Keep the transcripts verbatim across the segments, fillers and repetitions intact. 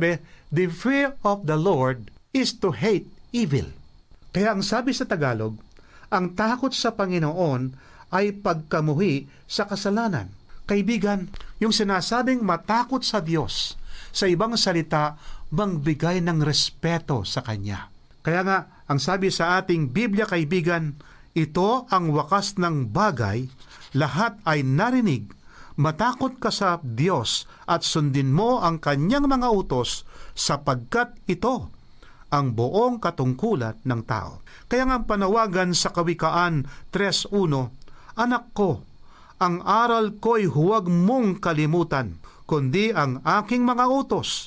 sabi, the fear of the Lord is to hate evil. Kaya ang sabi sa Tagalog, ang takot sa Panginoon ay pagkamuhi sa kasalanan. Kaibigan, yung sinasabing matakot sa Diyos, sa ibang salita, mangbigay ng respeto sa Kanya. Kaya nga, ang sabi sa ating Biblia, kaibigan, ito ang wakas ng bagay, lahat ay narinig, matakot ka sa Diyos at sundin mo ang Kanyang mga utos sapagkat ito ang buong katungkulan ng tao. Kaya nga panawagan sa Kawikaan three one, anak ko, ang aral ko'y huwag mong kalimutan, kundi ang aking mga utos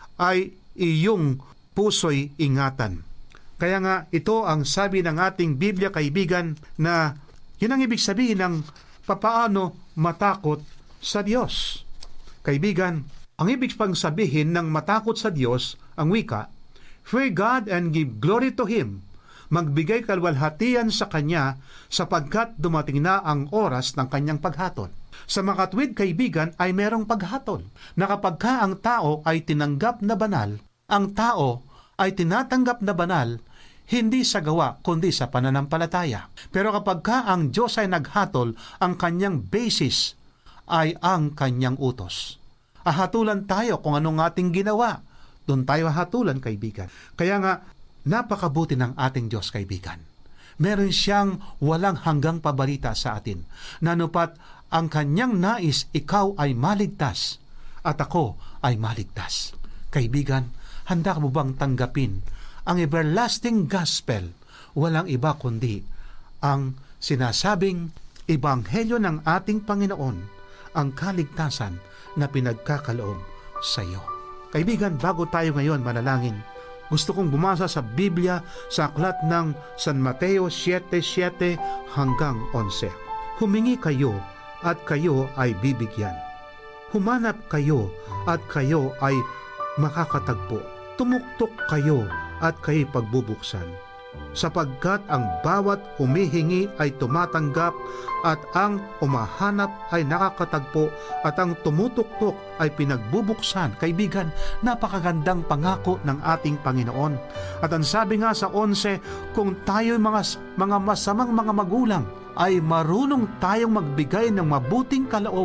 ay iyong puso'y ingatan. Kaya nga ito ang sabi ng ating Biblia, kaibigan, na yun ang ibig sabihin ng papaano matakot sa Diyos. Kaibigan, ang ibig pang sabihin ng matakot sa Diyos, ang wika, fear God and give glory to Him. Magbigay kalwalhatian sa Kanya sapagkat dumating na ang oras ng Kanyang paghatol. Sa makatwid, kaibigan, ay merong paghatol na kapag ka ang tao ay tinanggap na banal, ang tao ay tinatanggap na banal hindi sa gawa kundi sa pananampalataya. Pero kapag ka ang Diyos ay naghatol, ang Kanyang basis ay ang Kanyang utos. Ahatulan tayo kung anong ating ginawa. Doon tayo hatulan, kaibigan. Kaya nga, napakabuti ng ating Diyos, kaibigan. Meron siyang walang hanggang pabalita sa atin. Nanupat ang Kanyang nais, ikaw ay maligtas at ako ay maligtas. Kaibigan, handa mo bang tanggapin ang everlasting gospel? Walang iba kundi ang sinasabing ebanghelyo ng ating Panginoon, ang kaligtasan na pinagkakaloob sa iyo. Kaibigan, bago tayo ngayon manalangin, gusto kong bumasa sa Biblia sa aklat ng San Mateo seven seven hanggang eleven. Humingi kayo at kayo ay bibigyan. Humanap kayo at kayo ay makakatagpo. Tumuktok kayo at kayo'y pagbubuksan. Sapagkat ang bawat humihingi ay tumatanggap at ang umahanap ay nakakatagpo at ang tumutuktok ay pinagbubuksan. Kaibigan, napakagandang pangako ng ating Panginoon. At ang sabi nga sa eleven, kung tayo'y mga, mga masamang mga magulang, ay marunong tayong magbigay ng mabuting kaloob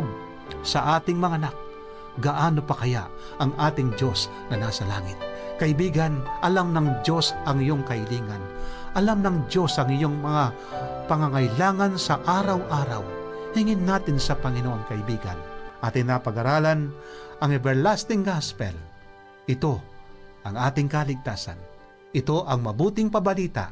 sa ating mga anak, gaano pa kaya ang ating Diyos na nasa langit? Kaibigan, alam ng Diyos ang iyong kahilingan. Alam ng Diyos ang iyong mga pangangailangan sa araw-araw. Hingin natin sa Panginoon, kaibigan. Atin na pag-aralan ang everlasting gospel. Ito ang ating kaligtasan. Ito ang mabuting pabalita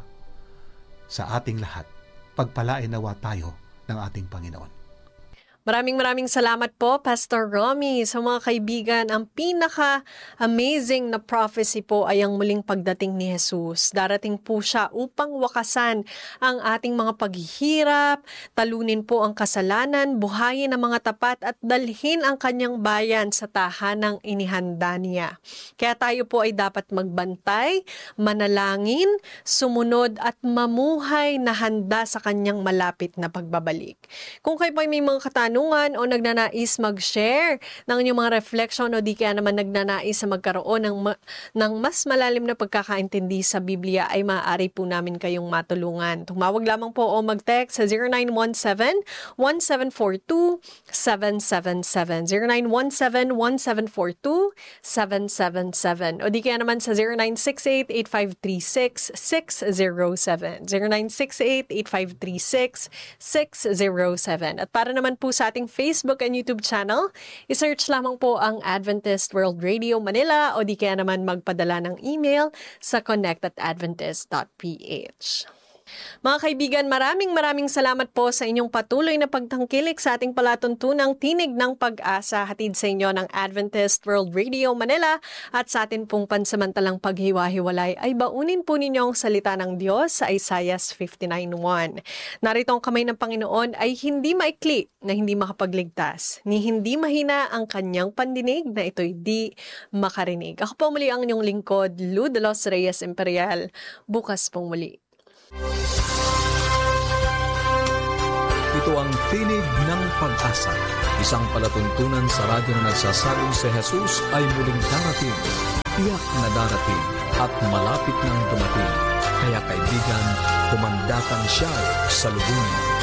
sa ating lahat. Pagpalain nawa tayo ng ating Panginoon. Maraming maraming salamat po, Pastor Romy. Sa mga kaibigan, ang pinaka-amazing na prophecy po ay ang muling pagdating ni Jesus. Darating po siya upang wakasan ang ating mga paghihirap, talunin po ang kasalanan, buhayin ang mga tapat at dalhin ang kanyang bayan sa tahanang inihanda niya. Kaya tayo po ay dapat magbantay, manalangin, sumunod at mamuhay na handa sa kanyang malapit na pagbabalik. Kung kayo po ay may mga katanungan, o nagnanais mag-share ng inyong mga reflection o di kaya naman nagnanais sa magkaroon ng, ma- ng mas malalim na pagkakaintindi sa Biblia, ay maaari po namin kayong matulungan. Tumawag lamang po o mag-text sa zero nine one seven, one seven four two, seven seven seven, zero nine one seven, one seven four two, seven seven seven, o di kaya naman sa zero nine six eight, eight five three six, six zero seven, zero nine six eight, eight five three six, six zero seven. At para naman po sa ating Facebook and YouTube channel, isearch lamang po ang Adventist World Radio Manila o di kaya naman magpadala ng email sa connect at adventist dot p h. Mga kaibigan, maraming maraming salamat po sa inyong patuloy na pagtangkilik sa ating palatuntunang Tinig ng Pag-asa, hatid sa inyo ng Adventist World Radio Manila, at sa atin pong pansamantalang paghiwa-hiwalay ay baunin po ninyo ang salita ng Diyos sa Isaiah fifty-nine one. Narito ang kamay ng Panginoon ay hindi maikli na hindi makapagligtas, ni hindi mahina ang kanyang pandinig na ito'y di makarinig. Ako po muli ang inyong lingkod, Lou de los Reyes Imperial. Bukas pong muli. Ito ang Tinig ng Pag-asa, isang palatuntunan sa radyo na nagsasabing si Jesus ay muling darating. tiyak na darating at malapit nang dumating. Kaya kaibigan, humanda kang siya sa lubungin.